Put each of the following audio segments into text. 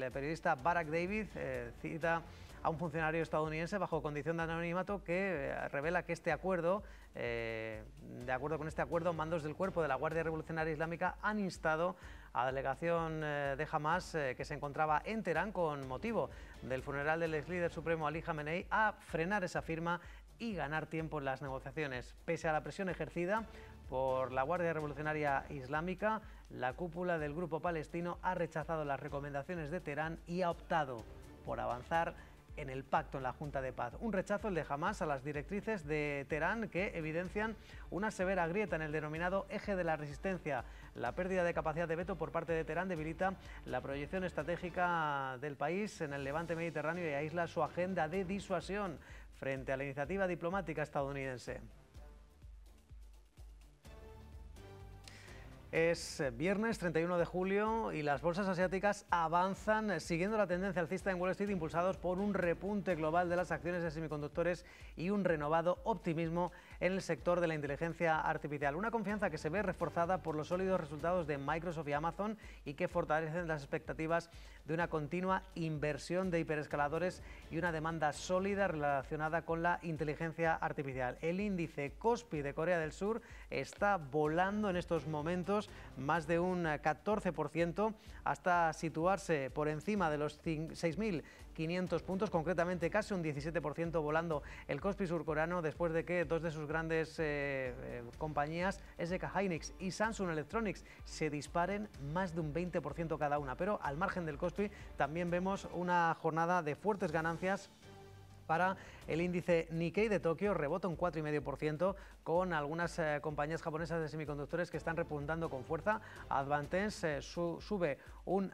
El periodista Barack David cita a un funcionario estadounidense bajo condición de anonimato que revela que de acuerdo con este acuerdo, mandos del cuerpo de la Guardia Revolucionaria Islámica han instado a la delegación de Hamás que se encontraba en Teherán con motivo del funeral del ex líder supremo Ali Khamenei a frenar esa firma y ganar tiempo en las negociaciones. Pese a la presión ejercida por la Guardia Revolucionaria Islámica, la cúpula del grupo palestino ha rechazado las recomendaciones de Teherán y ha optado por avanzar en el pacto en la Junta de Paz. Un rechazo el de Hamás a las directrices de Teherán que evidencian una severa grieta en el denominado eje de la resistencia. La pérdida de capacidad de veto por parte de Teherán debilita la proyección estratégica del país en el levante mediterráneo y aísla su agenda de disuasión frente a la iniciativa diplomática estadounidense. Es viernes 31 de julio y las bolsas asiáticas avanzan siguiendo la tendencia alcista en Wall Street, impulsados por un repunte global de las acciones de semiconductores y un renovado optimismo en el sector de la inteligencia artificial. Una confianza que se ve reforzada por los sólidos resultados de Microsoft y Amazon y que fortalecen las expectativas de una continua inversión de hiperescaladores y una demanda sólida relacionada con la inteligencia artificial. El índice Kospi de Corea del Sur está volando en estos momentos más de un 14% hasta situarse por encima de los 6.500 puntos, concretamente casi un 17% volando el Kospi surcoreano después de que dos de sus grandes compañías, SK Hynix y Samsung Electronics, se disparen más de un 20% cada una. Pero al margen del Kospi también vemos una jornada de fuertes ganancias para el índice Nikkei de Tokio, rebota un 4,5%, con algunas compañías japonesas de semiconductores que están repuntando con fuerza. Advantest sube un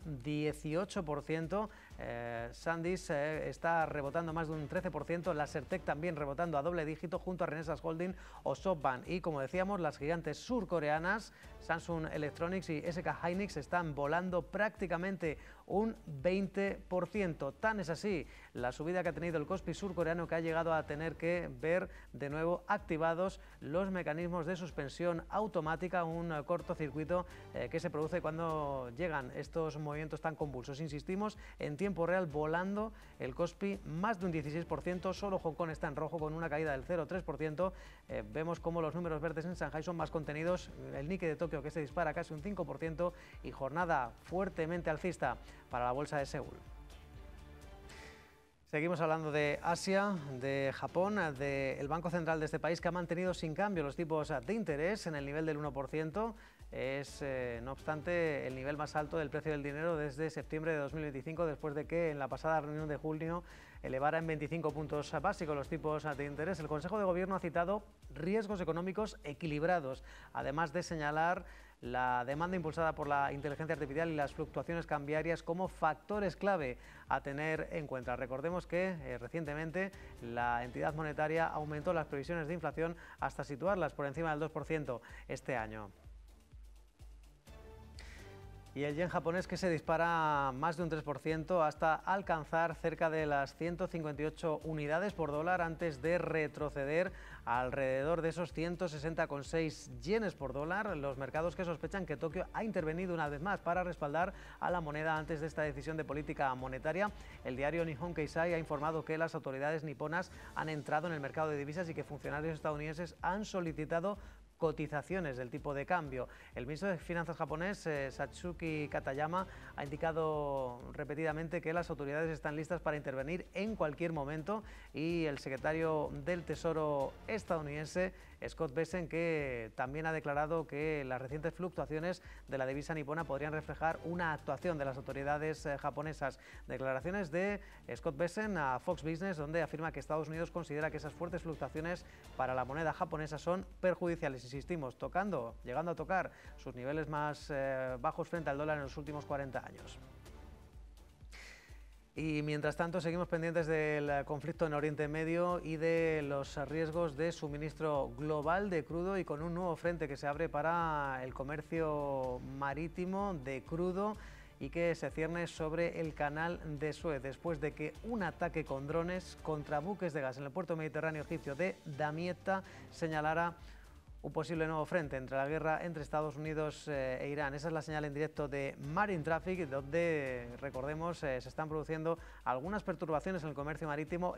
18%, Sandisk está rebotando más de un 13%, Lasertec también rebotando a doble dígito junto a Renesas Holding o SoftBank. Y como decíamos, las gigantes surcoreanas Samsung Electronics y SK Hynix están volando prácticamente un 20%. Tan es así la subida que ha tenido el Kospi surcoreano que ha llegado a tener que ver de nuevo activados los mecanismos de suspensión automática, un cortocircuito que se produce cuando llegan estos movimientos tan convulsos. Insistimos, en tiempo real volando el Kospi más de un 16%, solo Hong Kong está en rojo con una caída del 0,3%. Vemos como los números verdes en Shanghai son más contenidos, el Nikkei de Tokio que se dispara casi un 5% y jornada fuertemente alcista para la bolsa de Seúl. Seguimos hablando de Asia, de Japón, del Banco Central de este país que ha mantenido sin cambio los tipos de interés en el nivel del 1%. Es, no obstante, el nivel más alto del precio del dinero desde septiembre de 2025, después de que en la pasada reunión de junio elevara en 25 puntos básicos los tipos de interés. El Consejo de Gobierno ha citado riesgos económicos equilibrados, además de señalar la demanda impulsada por la inteligencia artificial y las fluctuaciones cambiarias como factores clave a tener en cuenta. Recordemos que recientemente la entidad monetaria aumentó las previsiones de inflación hasta situarlas por encima del 2% este año. Y el yen japonés que se dispara más de un 3% hasta alcanzar cerca de las 158 unidades por dólar antes de retroceder alrededor de esos 160,6 yenes por dólar. Los mercados que sospechan que Tokio ha intervenido una vez más para respaldar a la moneda antes de esta decisión de política monetaria. El diario Nihon Keizai ha informado que las autoridades niponas han entrado en el mercado de divisas y que funcionarios estadounidenses han solicitado cotizaciones del tipo de cambio. El ministro de Finanzas japonés, Satsuki Katayama, ha indicado repetidamente que las autoridades están listas para intervenir en cualquier momento, y el secretario del Tesoro estadounidense, Scott Bessent, que también ha declarado que las recientes fluctuaciones de la divisa nipona podrían reflejar una actuación de las autoridades japonesas. Declaraciones de Scott Bessent a Fox Business, donde afirma que Estados Unidos considera que esas fuertes fluctuaciones para la moneda japonesa son perjudiciales. Insistimos, llegando a tocar sus niveles más bajos frente al dólar en los últimos 40 años. Y mientras tanto seguimos pendientes del conflicto en Oriente Medio y de los riesgos de suministro global de crudo, y con un nuevo frente que se abre para el comercio marítimo de crudo y que se cierne sobre el canal de Suez, después de que un ataque con drones contra buques de gas en el puerto mediterráneo egipcio de Damietta señalara un posible nuevo frente entre la guerra entre Estados Unidos e Irán. Esa es la señal en directo de Marine Traffic, donde, recordemos, se están produciendo algunas perturbaciones en el comercio marítimo